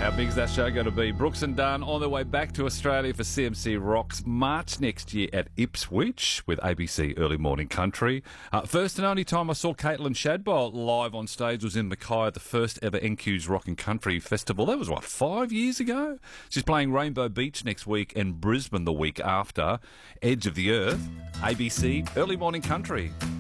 How big's that show going to be? Brooks and Dunn on their way back to Australia for CMC Rocks March next year at Ipswich with ABC Early Morning Country. First and only time I saw Caitlin Shadbolt live on stage was in Mackay at the first ever NQ's Rock and Country Festival. That was, 5 years ago? She's playing Rainbow Beach next week and Brisbane the week after. Edge of the Earth, ABC Early Morning Country.